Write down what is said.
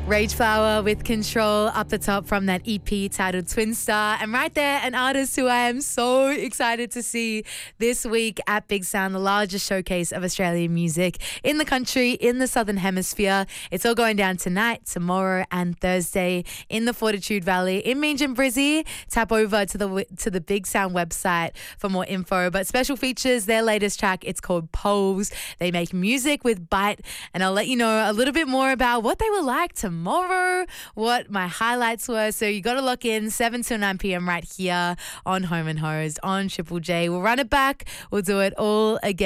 Rage Flower with Control up the top from that EP titled Twin Star. And right there, an artist who I am so excited to see this week at Big Sound, the largest showcase of Australian music in the country, in the Southern Hemisphere. It's all going down tonight, tomorrow and Thursday in the Fortitude Valley in Meanjin, Brizzy. Tap over to the Big Sound website for more info. But special features, their latest track, it's called Pose. They make music with Bite, and I'll let you know a little bit more about what they were like tomorrow, what my highlights were. So you got to lock in 7 till 9 p.m. right here on Home and Hosed on Triple J. We'll run it back. We'll do it all again.